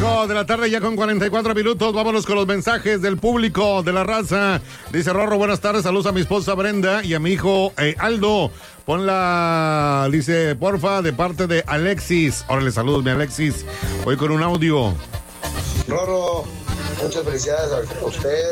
5 de la tarde ya con 44 minutos. Vámonos con los mensajes del público de la raza. Dice Rorro, buenas tardes, saludos a mi esposa Brenda y a mi hijo Aldo. Ponla, dice, porfa, de parte de Alexis. Órale, saludos, mi Alexis. Voy con un audio. Rorro, muchas felicidades a usted,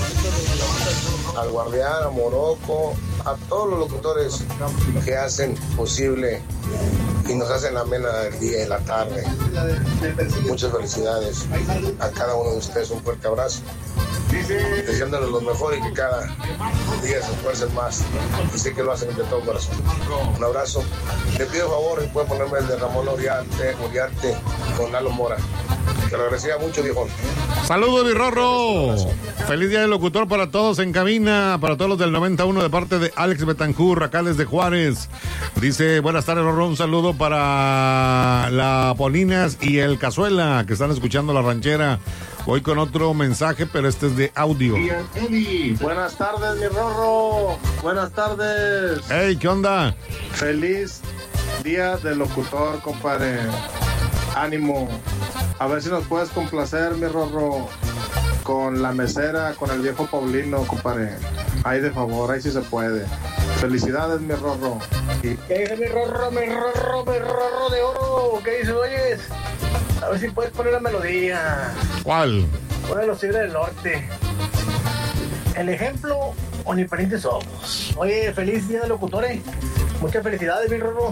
al guardián, a Morocco, a todos los locutores que hacen posible y nos hacen amena el día y la tarde. Muchas felicidades a cada uno de ustedes, un fuerte abrazo, deseándoles lo mejor y que cada día se esfuercen más, y sé que lo hacen de todo corazón. Un abrazo. Le pido favor, si puede ponerme el de Ramón Uriarte con Lalo Mora. Te lo agradecía mucho, viejo. Saludos, mi Rorro. Feliz día del locutor para todos en cabina, para todos los del 91 de parte de Alex Betancur, acá desde Juárez. Dice, buenas tardes, Rorro, un saludo para la Polinas y el Cazuela, que están escuchando La Ranchera. Voy con otro mensaje, pero este es de audio. Buenas tardes, mi Rorro. Buenas tardes. Hey, ¿qué onda? Feliz día del locutor, compadre. Ánimo. A ver si nos puedes complacer, mi Rorro, con la mesera, con el viejo Paulino, compadre. Ahí de favor, ahí sí se puede. Felicidades, mi Rorro. ¿Qué dice mi Rorro de oro? ¿Qué dices, oyes? A ver si puedes poner la melodía. ¿Cuál? Pon los Tigres del Norte. El ejemplo, omnipresentes somos. Oye, feliz día de locutores. Muchas felicidades, mi Rorro.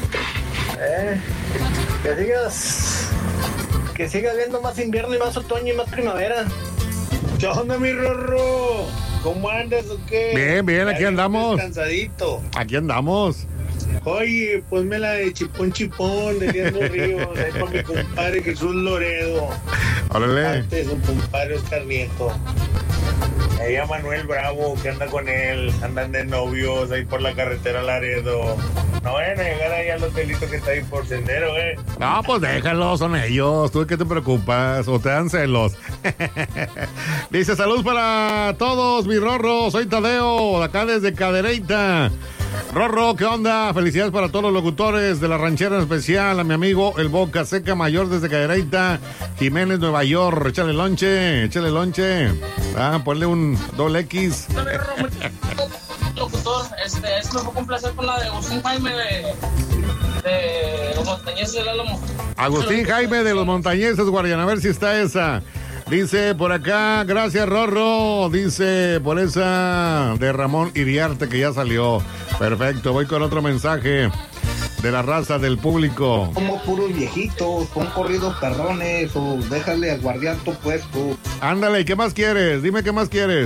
Que sigas viendo más invierno y más otoño y más primavera. ¿Qué onda, mi Rorro? ¿Cómo andas o qué? Bien, aquí andamos. Cansadito. Aquí andamos. Oye, ponme la de Chipón de Leandro Ríos, ahí para mi compadre Jesús Loredo. Órale. Antes su compadre Oscar Nieto. Ahí a Manuel Bravo, que anda con él, andan de novios ahí por la carretera Laredo. No vayan a llegar ahí al hotelito que está ahí por Sendero, No, pues déjalos, son ellos. ¿Tú de qué te preocupas? ¿O te dan celos? Dice, salud para todos, mi Rorro. Soy Tadeo, de acá desde Cadereyta. Rorro, ¿qué onda? Felicidades para todos los locutores de La Ranchera, en especial a mi amigo el Boca Seca Mayor desde Cadereyta, Jiménez, Nueva York. Échale lonche. Ponle un doble X. Locutor, me fue un placer con la de Agustín Jaime de los Montañeses del Álamo. Agustín Jaime de los Montañeses, Guardián, a ver si está esa. Dice por acá, gracias Rorro. Dice por esa de Ramón Iriarte que ya salió. Perfecto, voy con otro mensaje de la raza del público. Como puros viejitos, con corridos perrones, o déjale al guardián tu puesto. Ándale, ¿qué más quieres? Dime qué más quieres.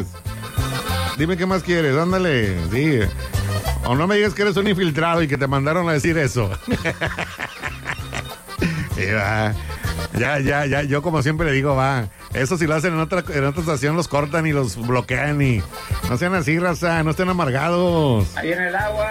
Ándale, sí. O no me digas que eres un infiltrado y que te mandaron a decir eso. Ya, yo como siempre le digo, eso si lo hacen en otra estación los cortan y los bloquean y no sean así, raza, no estén amargados. Ahí en el agua.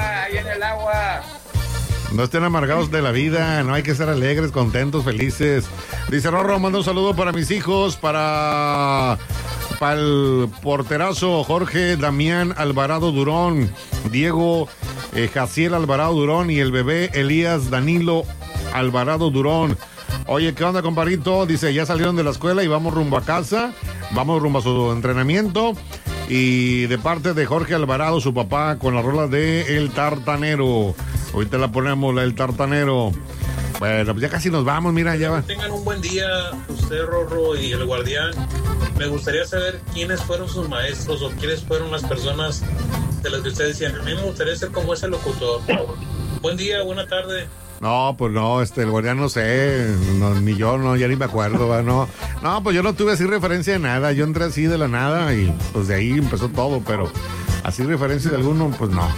No estén amargados de la vida, no hay que ser alegres, contentos, felices. Dice Rorro, mando un saludo para mis hijos, para el porterazo Jorge Damián Alvarado Durón, Diego Jaciel Alvarado Durón y el bebé Elías Danilo Alvarado Durón. Oye, ¿qué onda, compadrito? Dice, ya salieron de la escuela y vamos rumbo a casa, vamos rumbo a su entrenamiento. Y de parte de Jorge Alvarado, su papá, con la rola de El Tartanero. Ahorita la ponemos, la del Tartanero. Bueno, pues ya casi nos vamos, mira, ya va. Tengan un buen día, usted, Rorro, y el guardián. Me gustaría saber quiénes fueron sus maestros o quiénes fueron las personas de las que ustedes decían. A mí me gustaría ser como ese locutor. Buen día, buena tarde. No, pues no, el guardián no sé, ni yo, no, ya ni me acuerdo, no, pues yo no tuve así referencia de nada, yo entré así de la nada y pues de ahí empezó todo, pero así referencia de alguno, pues no,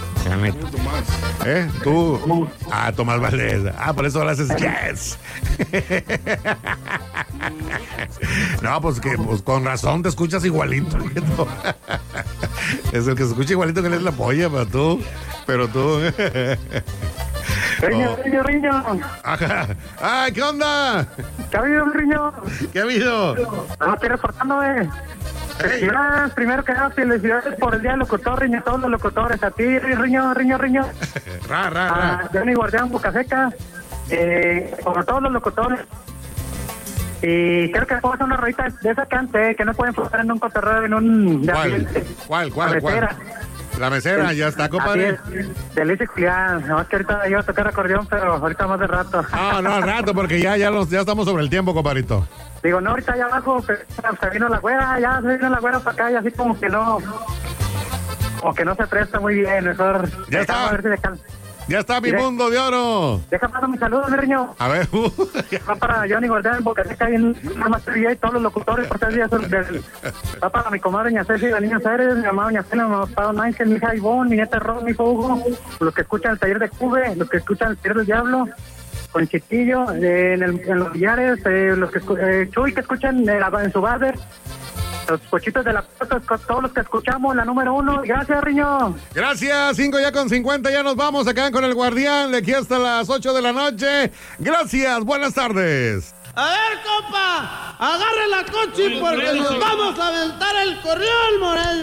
Tú, Tomás Valdés, por eso ahora haces jazz. No, pues que pues con razón te escuchas igualito. Es el que se escucha igualito que le es la polla, pero tú. Riño. Ajá. ¡Ay, qué onda! ¿Qué ha habido, Riño? ¿Qué ha habido? Estoy reportándome. Felicidades, primero que nada, felicidades por el día del locutor, Riño, todos los locutores, a ti, Riño. Ra. Johnny Guardián, Boca Seca, por todos los locutores. Y creo que puedo hacer una rolita de esa cante, que no pueden flotar en un cotorreo, en un... ¿Cuál? Mesera. La mesera, ya está, compadre. De Luis y Julián. No, es que ahorita iba a tocar acordeón, pero ahorita más de rato. No, al rato, porque ya estamos sobre el tiempo, compadrito. Digo, no, ahorita allá abajo se vino la güera para acá y así como que no se presta muy bien, mejor. Ya está. A ver si Ya está mi mundo de oro. Deja pasar mi saludo, mi riño. A ver. Va para Johnny Guardián, Boca Seca y en y todos los locutores, por 3 días. Va para mi comadre Ña Ceci, la niña Ceres, mi mamá Ña Cela, mi papá Don Ángel, mi hija Ivonne, mi nieta Ron, mi hijo Hugo, los que escuchan el taller de Cube, los que escuchan el taller del Diablo, con Chiquillo, en los billares, los que Chuy, que escuchan en su barber. Los cochitos de la puerta, todos los que escuchamos, la número 1. Gracias, Riño. Gracias, 5:50, ya nos vamos. Acá con el Guardián, de aquí hasta las 8 de la noche. Gracias, buenas tardes. A ver, compa, agarre la coche porque nos vamos a aventar el corrión, Moreno.